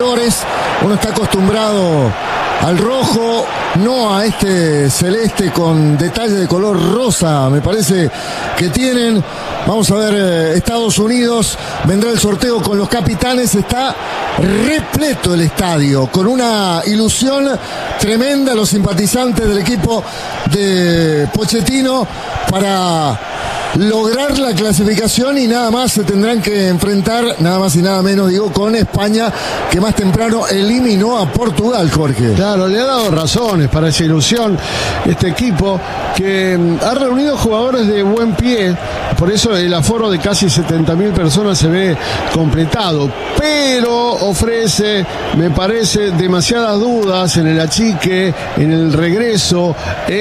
Uno está acostumbrado al rojo, no a este celeste con detalle de color rosa, me parece que tienen. Vamos a ver, Estados Unidos, vendrá el sorteo con los capitanes, está repleto el estadio, con una ilusión tremenda los simpatizantes del equipo de Pochettino para lograr la clasificación, y nada más se tendrán que enfrentar, nada más y nada menos, digo, con España, que más temprano eliminó a Portugal, Jorge. Claro, le ha dado razones para esa ilusión este equipo, que ha reunido jugadores de buen pie, por eso el aforo de casi 70.000 personas se ve completado, pero ofrece, me parece, demasiadas dudas en el achique, en el regreso,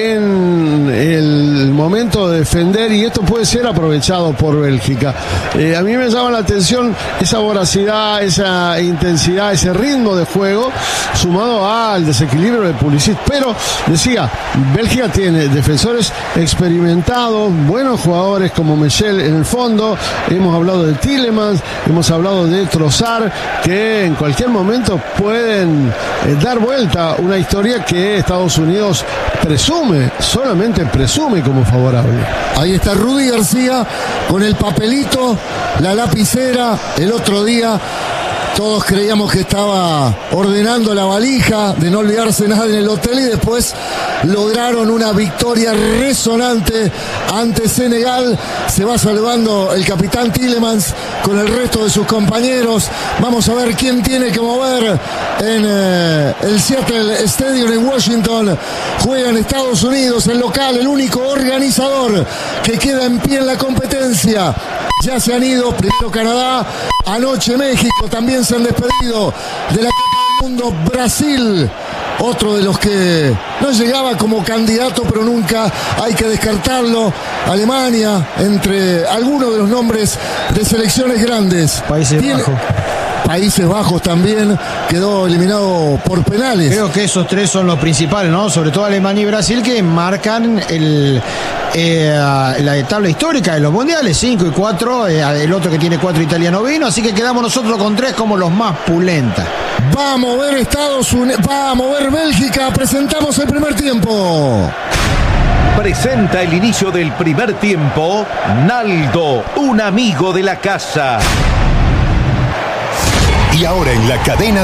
en el momento de defender, y esto puede ser aprovechado por Bélgica. A mí me llama la atención esa voracidad, esa intensidad, ese ritmo de juego, sumado al desequilibrio de Pulisic. Pero, decía, Bélgica tiene defensores experimentados, buenos jugadores como Michel en el fondo, hemos hablado de Tielemans, hemos hablado de Trossard, que en cualquier momento pueden dar vuelta una historia que Estados Unidos presume, solamente presume como favorable. Ahí está Rudy García con el papelito, la lapicera. El otro día todos creíamos que estaba ordenando la valija de no olvidarse nada en el hotel, y después lograron una victoria resonante ante Senegal. Se va salvando el capitán Tielemans con el resto de sus compañeros. Vamos a ver quién tiene que mover en el Seattle Stadium en Washington. Juega en Estados Unidos, el local, el único organizador que queda en pie en la competencia. Ya se han ido, primero Canadá, anoche México, también se han despedido de la Copa del Mundo. Brasil, otro de los que no llegaba como candidato, pero nunca hay que descartarlo. Alemania, entre algunos de los nombres de selecciones grandes. Países Bajos también quedó eliminado por penales. Creo que esos tres son los principales, ¿no? Sobre todo Alemania y Brasil, que marcan la tabla histórica de los mundiales, 5 y 4, el otro que tiene 4, Italia no vino, así que quedamos nosotros con 3 como los más pulentas. Va a mover Estados Unidos, va a mover Bélgica, presentamos el primer tiempo. Presenta el inicio del primer tiempo Naldo, un amigo de la casa. Y ahora en la cadena